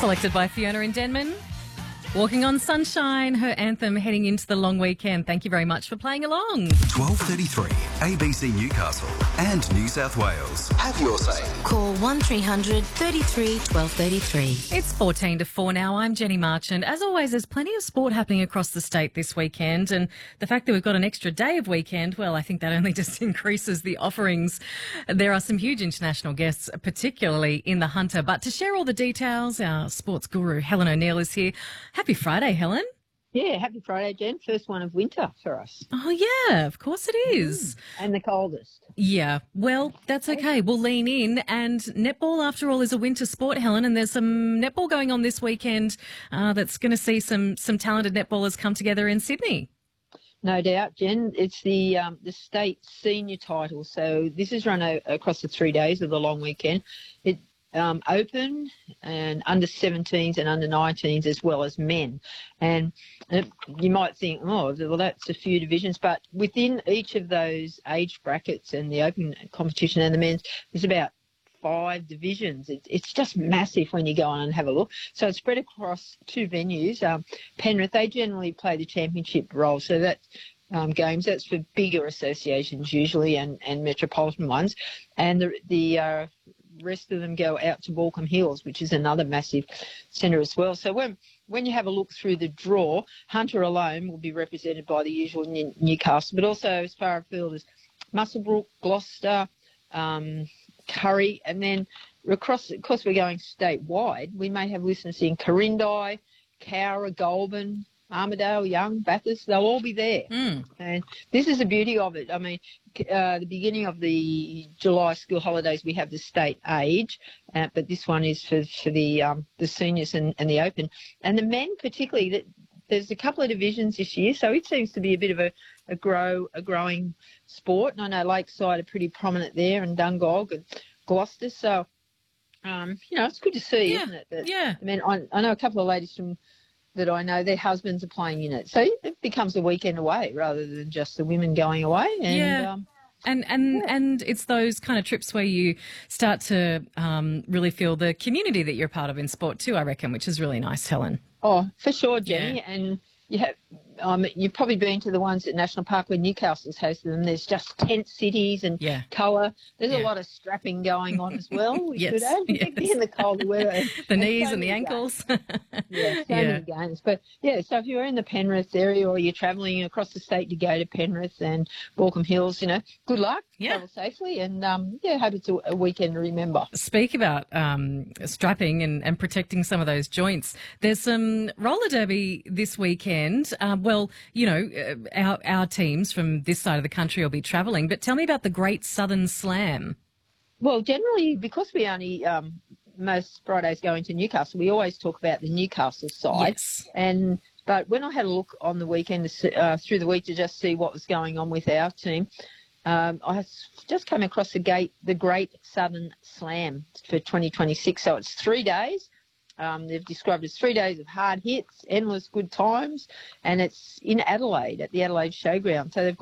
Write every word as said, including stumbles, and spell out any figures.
Selected by Fiona in Denman. Walking on Sunshine, her anthem heading into the long weekend. Thank you very much for playing along. twelve thirty-three A B C Newcastle and New South Wales. Have your say. Call one three hundred thirty-three twelve thirty-three. It's fourteen to four now. I'm Jenny Marchant. As always, there's plenty of sport happening across the state this weekend, and the fact that we've got an extra day of weekend, well, I think that only just increases the offerings. There are some huge international guests, particularly in the Hunter. But to share all the details, our sports guru Helen O'Neill is here. Happy Friday, Helen. Yeah, happy Friday, Jen. First one of winter for us. Oh, yeah, of course it is. Mm, and the coldest. Yeah, well, that's okay. We'll lean in. And netball, after all, is a winter sport, Helen, and there's some netball going on this weekend uh, that's going to see some some talented netballers come together in Sydney. No doubt, Jen. It's the um, the state senior title. So this is run o- across the three days of the long weekend. It Um, open and under seventeens and under nineteens as well as men. And it, you might think, oh, well, that's a few divisions, but within each of those age brackets and the open competition and the men's, there's about five divisions. It, it's just massive when you go on and have a look. So it's spread across two venues. Um, Penrith, they generally play the championship role, so that's Um, games. That's for bigger associations usually and, and metropolitan ones. And the, the uh, rest of them go out to Baulkham Hills, which is another massive centre as well. So when when you have a look through the draw, Hunter alone will be represented by the usual New- Newcastle, but also as far afield as Muswellbrook, Gloucester, um, Curry, and then across, of course, we're going statewide. We may have listeners in Corindai, Cowra, Goulburn, Armidale, Young, Bathurst, they'll all be there. Mm. And this is the beauty of it. I mean, uh, the beginning of the July school holidays, we have the state age, uh, but this one is for, for the um, the seniors and, and the open. And the men particularly, that there's a couple of divisions this year, so it seems to be a bit of a, a grow a growing sport. And I know Lakeside are pretty prominent there, and Dungog and Gloucester. So, um, you know, it's good to see, Yeah. isn't it? But, Yeah. I mean, I, I know a couple of ladies from that I know, their husbands are playing in it. So it becomes a weekend away rather than just the women going away. And, Yeah. um, And and, Yeah. and it's those kind of trips where you start to um, really feel the community that you're part of in sport too, I reckon, which is really nice, Helen. oh, for sure, Jenny. Yeah. And you have, um, you've probably been to the ones at National Park where Newcastle's hosted them. There's just tent cities and Yeah. colour. There's Yeah. a lot of strapping going on as well. We Yes, should add, particularly yes. in the cold weather. The And knees so and the many ankles. Yeah, so Yeah. many games. But, yeah, so if you're in the Penrith area or you're travelling across the state to go to Penrith and Baulkham Hills, you know, good luck. Yeah. Travel safely. And, um, yeah, hope it's a, a weekend to remember. Speak about um, strapping and, and protecting some of those joints. There's some roller derby this weekend. Uh, well, you know, uh, our, our teams from this side of the country will be travelling. But tell me about the Great Southern Slam. Well, generally, because we only um, most Fridays go into Newcastle, we always talk about the Newcastle side. Yes. And but when I had a look on the weekend, to see- uh, through the week, to just see what was going on with our team, um, I s- just came across the gate, the Great Southern Slam for twenty twenty-six. So it's three days. Um, they've described it as three days of hard hits, endless good times, and it's in Adelaide at the Adelaide Showground. So they've got